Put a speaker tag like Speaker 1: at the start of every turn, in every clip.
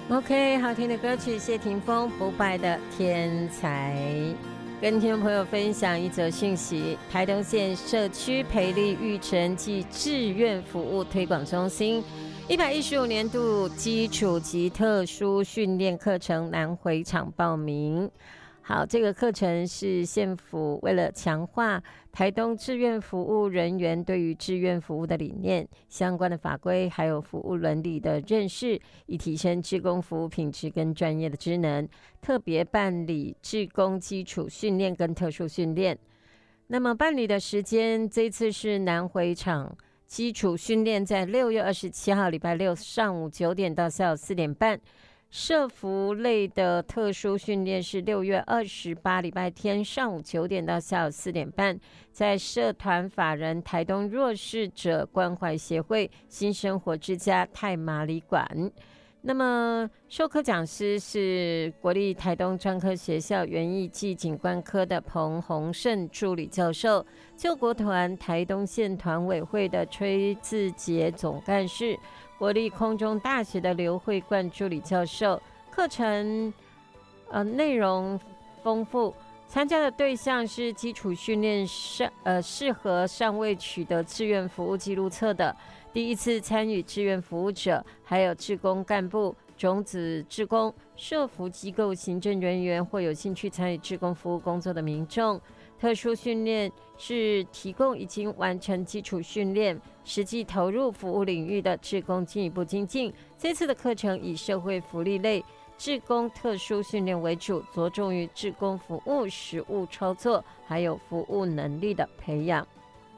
Speaker 1: OK， 好听的歌曲，谢霆锋不败的天才。跟听众朋友分享一则讯息：台东县社区培力育成暨志愿服务推广中心115年度基础及特殊训练课程南回场报名。好，这个课程是县府为了强化台东志愿服务人员对于志愿服务的理念、相关的法规还有服务伦理的认识，以提升志工服务品质跟专业的职能，特别办理志工基础训练跟特殊训练。那么办理的时间，这次是南回场基础训练，在6月27号礼拜六上午9点到下午4点半。社服类的特殊训练是6月28礼拜天上午9点到下午4点半，在社团法人台东弱势者关怀协会新生活之家太麻里馆。那么授课讲师是国立台东专科学校园艺暨景观科的彭宏胜助理教授，救国团台东县团委会的崔志杰总干事，国立空中大学的刘慧冠助理教授。课程内容丰富，参加的对象是基础训练适合尚未取得志愿服务记录册的第一次参与志愿服务者，还有志工干部、种子志工、社福机构行政人员或有兴趣参与志工服务工作的民众。特殊训练是提供已经完成基础训练、实际投入服务领域的志工进一步精进。这次的课程以社会福利类志工特殊训练为主，着重于志工服务实务操作，还有服务能力的培养。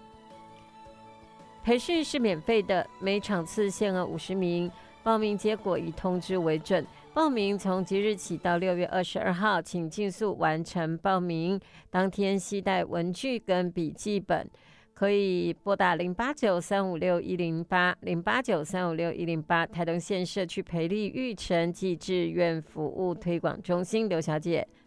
Speaker 1: 培训是免费的，每场次限额50名，报名结果以通知为准。报名从即日起到6月22号，请尽速完成报名。当天携带文具跟笔记本，可以拨打089-356-108 089-356-108台东县社区培力育成暨志愿服务推广中心。刘小姐。